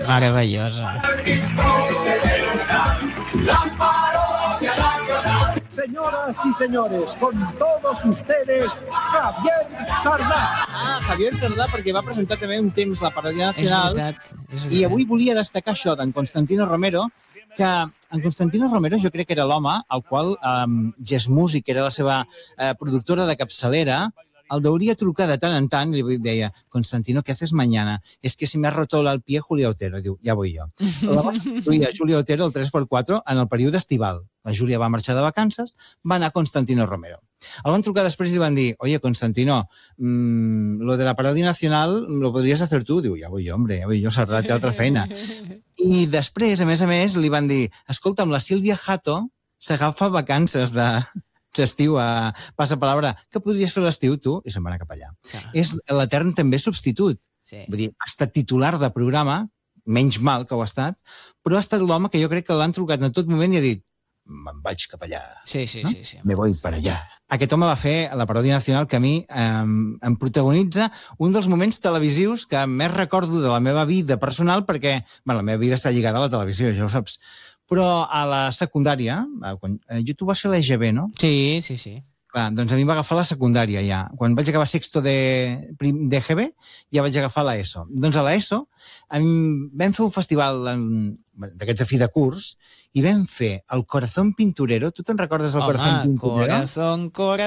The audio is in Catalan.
Maravillosa. Señoras y señores, con todos ustedes, Javier Sardá. Javier Sardà, perquè va presentar també un temps la Paròdia Nacional. És veritat. I avui volia destacar això d'en Constantino Romero, que en Constantino Romero jo crec que era l'home al qual Jazz Music, que era la seva productora de capçalera, el deuria trucar de tant en tant i li deia: Constantino, ¿qué haces mañana? Es que si me ha roto el pie Julia Otero. Diu, ja voy jo. La va substituir a Julia Otero el 3x4 en el període estival. La Júlia va marxar de vacances, va anar Constantino Romero. El van trucar després i li van dir: oye, Constantino, lo de la Parodia Nacional lo podries hacer tu? Diu, ja voy jo, hombre, ja voy jo, Sardà té altra feina. I després, a més, li van dir: escolta, amb la Sílvia Jato s'agafa vacances d'estiu a Passapalabra, que podries fer l'estiu tu? I se'n va anar cap allà. És l'etern també substitut. Vull dir, ha estat titular de programa, menys mal que ho ha estat, però ha estat l'home que jo crec que l'han trucat en tot moment i ha dit: me'n vaig cap allà. Sí. Me voy per allà. Aquest home va fer la Paròdia Nacional que a mi em protagonitza un dels moments televisius que més recordo de la meva vida personal, perquè la meva vida està lligada a la televisió, ja ho saps. Però a la secundària, tu vas fer l'EGB, no? Sí. Clar, doncs a mi em va agafar la secundària ja. Quan vaig acabar sexto d'EGB, ja vaig agafar l'ESO. Doncs a l'ESO vam fer un festival d'aquests de fi de curs i vam fer el Corazón Pinturero. Tu te'n recordes del Corazón Pinturero? Corazón